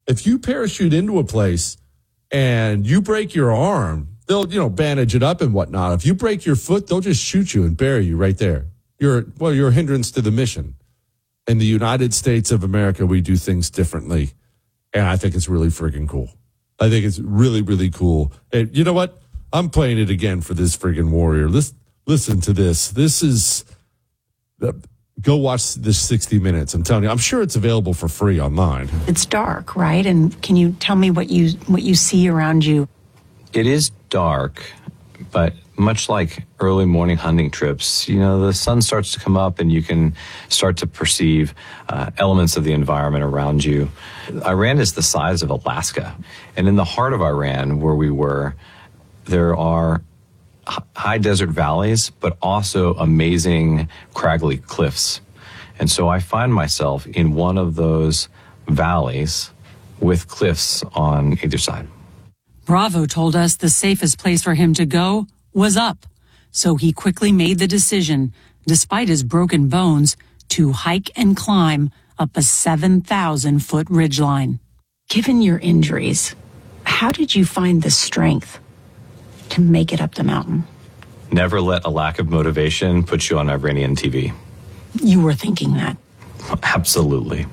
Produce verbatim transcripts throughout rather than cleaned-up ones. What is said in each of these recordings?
If you parachute into a place and you break your arm, they'll, you know, bandage it up and whatnot. If you break your foot, they'll just shoot you and bury you right there. You're, well, you're a hindrance to the mission. In the United States of America, we do things differently. And I think it's really freaking cool. I think it's really, really cool. And you know what? I'm playing it again for this friggin' warrior. Listen, listen to this. This is, uh, go watch this sixty minutes. I'm telling you, I'm sure it's available for free online. It's dark, right? And can you tell me what you what you see around you? It is dark, but much like early morning hunting trips, you know, the sun starts to come up and you can start to perceive uh, elements of the environment around you. Iran is the size of Alaska. And in the heart of Iran, where we were, there are high desert valleys, but also amazing craggly cliffs. And so I find myself in one of those valleys with cliffs on either side. Bravo told us the safest place for him to go was up. So he quickly made the decision, despite his broken bones, to hike and climb up a seven thousand foot ridgeline. Given your injuries, how did you find the strength to make it up the mountain? Never let a lack of motivation put you on Iranian T V. You were thinking that. Absolutely.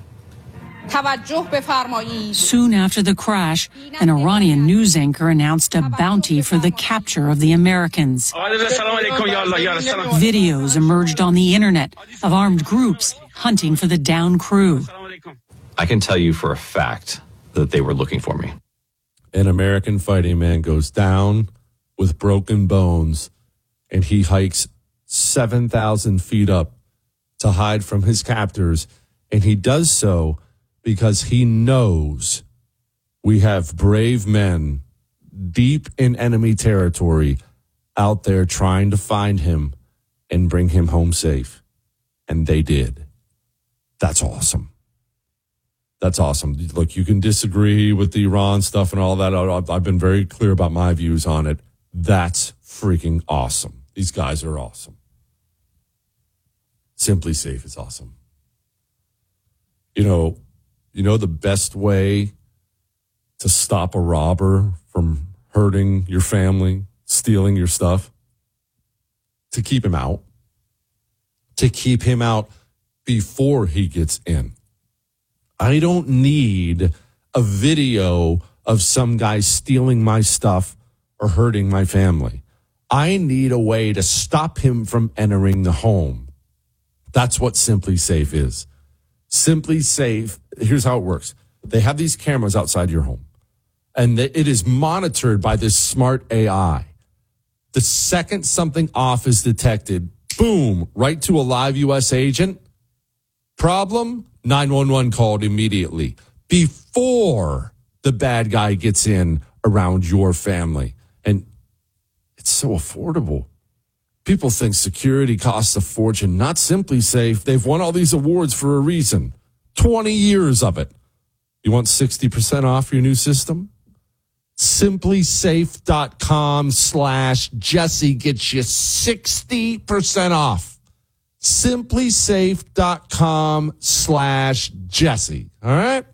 Soon after the crash, an Iranian news anchor announced a bounty for the capture of the Americans. Videos emerged on the internet of armed groups hunting for the downed crew. I can tell you for a fact that they were looking for me. An American fighting man goes down with broken bones, and he hikes seven thousand feet up to hide from his captors, and he does so because he knows we have brave men deep in enemy territory out there trying to find him and bring him home safe. And they did. That's awesome. That's awesome. Look, you can disagree with the Iran stuff and all that. I've been very clear about my views on it. That's freaking awesome. These guys are awesome. Simply Safe is awesome. You know, You know the best way to stop a robber from hurting your family, stealing your stuff? To keep him out. To keep him out before he gets in. I don't need a video of some guy stealing my stuff or hurting my family. I need a way to stop him from entering the home. That's what Simply Safe is. Simply Safe, here's how it works. They have these cameras outside your home, and it is monitored by this smart A I. The second something off is detected, boom, right to a live U S agent. Problem? nine one one called immediately before the bad guy gets in around your family. And it's so affordable. People think security costs a fortune. Not Simply Safe. They've won all these awards for a reason. twenty years of it. You want sixty percent off your new system? simplysafe.com slash Jesse gets you sixty percent off. simplysafe.com slash Jesse. All right?